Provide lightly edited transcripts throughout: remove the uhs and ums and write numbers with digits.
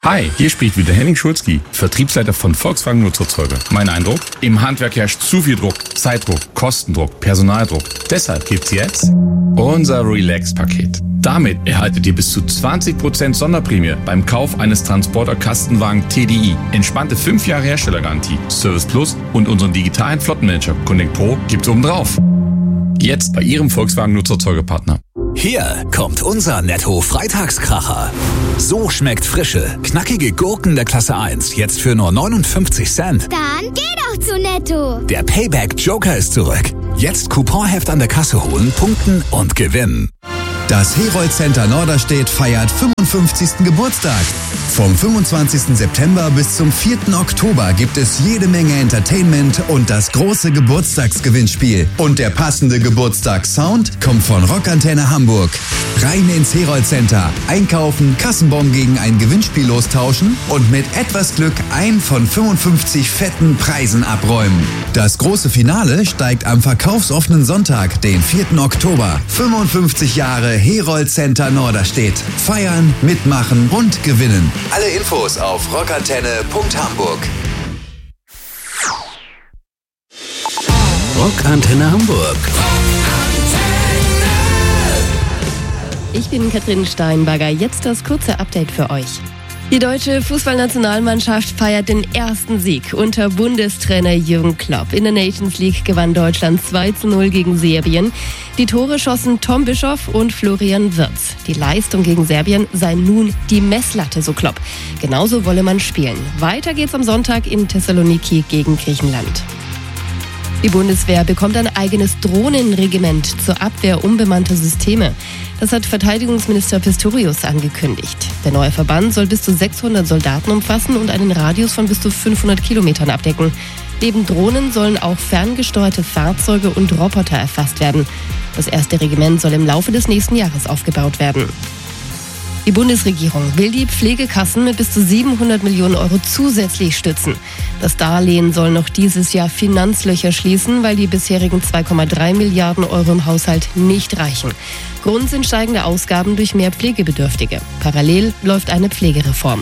Hi, hier spricht wieder Henning Schulzki, Vertriebsleiter von Volkswagen Nutzerzeuger. Mein Eindruck? Im Handwerk herrscht zu viel Druck, Zeitdruck, Kostendruck, Personaldruck. Deshalb gibt's jetzt unser Relax-Paket. Damit erhaltet ihr bis zu 20% Sonderprämie beim Kauf eines Transporter-Kastenwagen TDI. Entspannte 5 Jahre Herstellergarantie, Service Plus und unseren digitalen Flottenmanager Connect Pro gibt's obendrauf. Jetzt bei Ihrem Volkswagen Nutzerzeugerpartner. Hier kommt unser Netto-Freitagskracher. So schmeckt frische, knackige Gurken der Klasse 1 jetzt für nur 59 Cent. Dann geh doch zu Netto. Der Payback-Joker ist zurück. Jetzt Couponheft an der Kasse holen, punkten und gewinnen. Das Herold Center Norderstedt feiert 55. Geburtstag. Vom 25. September bis zum 4. Oktober gibt es jede Menge Entertainment und das große Geburtstagsgewinnspiel. Und der passende Geburtstagssound kommt von Rockantenne Hamburg. Rein ins Herold Center, einkaufen, Kassenbon gegen ein Gewinnspiel lostauschen und mit etwas Glück einen von 55 fetten Preisen abräumen. Das große Finale steigt am verkaufsoffenen Sonntag, den 4. Oktober. 55 Jahre Herold Center Norderstedt. Feiern, mitmachen und gewinnen. Alle Infos auf rockantenne.hamburg. Rockantenne Hamburg. Ich bin Katrin Steinbagger. Jetzt das kurze Update für euch. Die deutsche Fußballnationalmannschaft feiert den ersten Sieg unter Bundestrainer Jürgen Klopp. In der Nations League gewann Deutschland 2:0 gegen Serbien. Die Tore schossen Tom Bischoff und Florian Wirtz. Die Leistung gegen Serbien sei nun die Messlatte, so Klopp. Genauso wolle man spielen. Weiter geht's am Sonntag in Thessaloniki gegen Griechenland. Die Bundeswehr bekommt ein eigenes Drohnenregiment zur Abwehr unbemannter Systeme. Das hat Verteidigungsminister Pistorius angekündigt. Der neue Verband soll bis zu 600 Soldaten umfassen und einen Radius von bis zu 500 Kilometern abdecken. Neben Drohnen sollen auch ferngesteuerte Fahrzeuge und Roboter erfasst werden. Das erste Regiment soll im Laufe des nächsten Jahres aufgebaut werden. Die Bundesregierung will die Pflegekassen mit bis zu 700 Millionen Euro zusätzlich stützen. Das Darlehen soll noch dieses Jahr Finanzlöcher schließen, weil die bisherigen 2,3 Milliarden Euro im Haushalt nicht reichen. Grund sind steigende Ausgaben durch mehr Pflegebedürftige. Parallel läuft eine Pflegereform.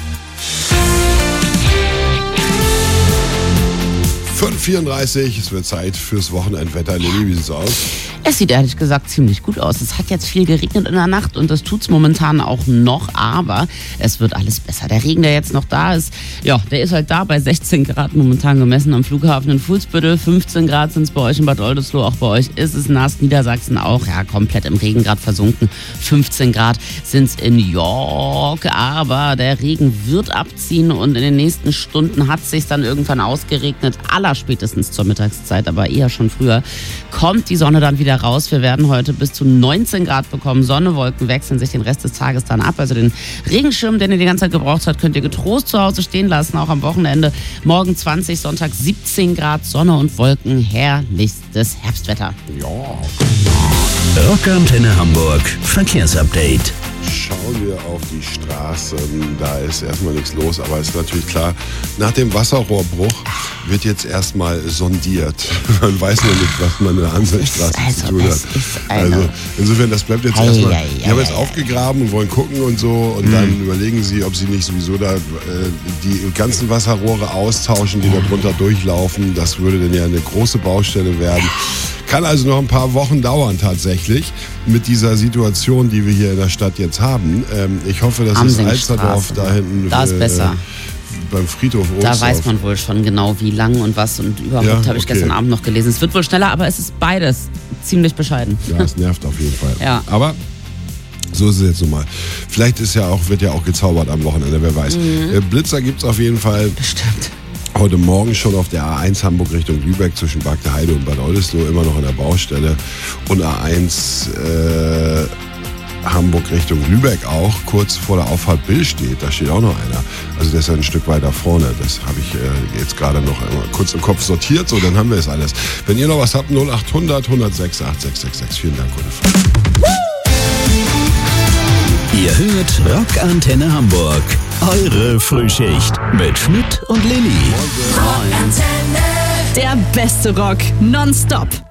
5:34, es wird Zeit fürs Wochenendwetter. Lilly, wie sieht's aus? Es sieht ehrlich gesagt ziemlich gut aus. Es hat jetzt viel geregnet in der Nacht und das tut's momentan auch noch, aber es wird alles besser. Der Regen, der jetzt noch da ist, ja, der ist halt da bei 16 Grad momentan gemessen am Flughafen in Fuhlsbüttel. 15 Grad sind es bei euch in Bad Oldesloe, auch bei euch ist es nass. Niedersachsen auch, ja, komplett im Regen gerade versunken. 15 Grad sind es in York, aber der Regen wird abziehen und in den nächsten Stunden hat es sich dann irgendwann ausgeregnet. Allerspätestens zur Mittagszeit, aber eher schon früher, kommt die Sonne dann wieder raus. Wir werden heute bis zu 19 Grad bekommen. Sonne, Wolken wechseln sich den Rest des Tages dann ab. Also den Regenschirm, den ihr die ganze Zeit gebraucht habt, könnt ihr getrost zu Hause stehen lassen. Auch am Wochenende. Morgen 20, Sonntag 17 Grad, Sonne und Wolken. Herrlichstes Herbstwetter. Ja. Rockantenne Hamburg. Verkehrsupdate. Schauen wir auf die Straßen. Da ist erstmal nichts los, aber ist natürlich klar, nach dem Wasserrohrbruch wird jetzt erstmal sondiert. Man weiß noch nicht, was man in der Hansestraße zu tun hat. Also insofern, das bleibt jetzt erstmal. Die haben jetzt aufgegraben und wollen gucken und so und dann überlegen sie, ob sie nicht sowieso da die ganzen Wasserrohre austauschen, die da drunter durchlaufen. Das würde dann ja eine große Baustelle werden. Kann also noch ein paar Wochen dauern tatsächlich mit dieser Situation, die wir hier in der Stadt jetzt haben. Ich hoffe, dass das Alsterdorf da hinten da ist besser. Beim Friedhof Da weiß man wohl schon genau, wie lang und was und überhaupt, habe ich gestern Abend noch gelesen. Es wird wohl schneller, aber es ist beides ziemlich bescheiden. Ja, es nervt auf jeden Fall. Ja. Aber so ist es jetzt nun mal. Vielleicht wird ja auch gezaubert am Wochenende, wer weiß. Blitzer gibt es auf jeden Fall. Bestimmt. Heute Morgen schon auf der A1 Hamburg Richtung Lübeck zwischen Bagde Heide und Bad Oldesloe immer noch an der Baustelle. Und A1 Hamburg Richtung Lübeck auch, kurz vor der Auffahrt Billstedt, da steht auch noch einer. Also der ist ja ein Stück weiter vorne. Das habe ich jetzt gerade noch kurz im Kopf sortiert. So, dann haben wir es alles. Wenn ihr noch was habt, 0800 106 8666. Vielen Dank, gute Frage. Ihr hört Rockantenne Hamburg. Eure Frühschicht mit Schmidt und Lilly. Der beste Rock nonstop.